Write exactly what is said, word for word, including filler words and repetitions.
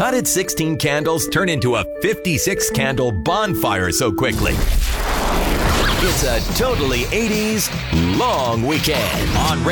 How did sixteen candles turn into a fifty-six candle bonfire so quickly? It's a totally eighties long weekend on